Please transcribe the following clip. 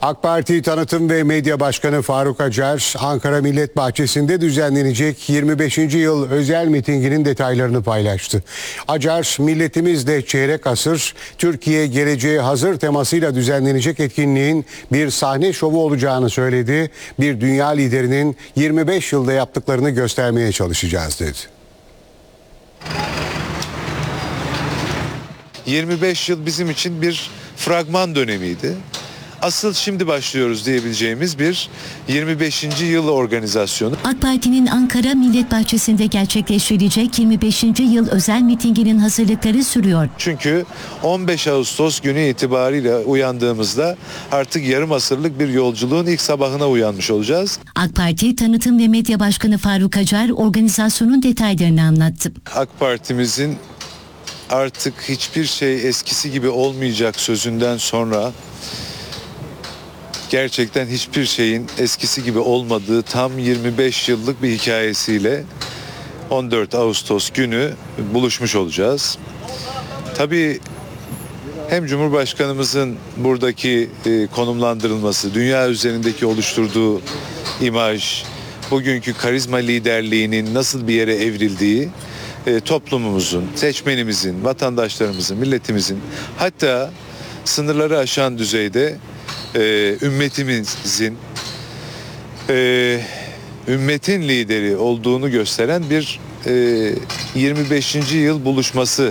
AK Parti Tanıtım ve Medya Başkanı Faruk Acar, Ankara Millet Bahçesi'nde düzenlenecek 25. yıl özel mitinginin detaylarını paylaştı. Acar, milletimizle çeyrek asır, Türkiye geleceğe hazır temasıyla düzenlenecek etkinliğin bir sahne şovu olacağını söyledi. Bir dünya liderinin 25 yılda yaptıklarını göstermeye çalışacağız dedi. 25 yıl bizim için bir fragman dönemiydi. Asıl şimdi başlıyoruz diyebileceğimiz bir 25. yıl organizasyonu. AK Parti'nin Ankara Millet Bahçesi'nde gerçekleştirilecek 25. yıl özel mitinginin hazırlıkları sürüyor. Çünkü 15 Ağustos günü itibariyle uyandığımızda artık yarım asırlık bir yolculuğun ilk sabahına uyanmış olacağız. AK Parti Tanıtım ve Medya Başkanı Faruk Acar organizasyonun detaylarını anlattı. AK Parti'mizin artık hiçbir şey eskisi gibi olmayacak sözünden sonra gerçekten hiçbir şeyin eskisi gibi olmadığı tam 25 yıllık bir hikayesiyle 14 Ağustos günü buluşmuş olacağız. Tabii hem Cumhurbaşkanımızın buradaki konumlandırılması, dünya üzerindeki oluşturduğu imaj, bugünkü karizma liderliğinin nasıl bir yere evrildiği, toplumumuzun, seçmenimizin, vatandaşlarımızın, milletimizin, hatta sınırları aşan düzeyde ümmetimizin ümmetin lideri olduğunu gösteren bir 25. yıl buluşması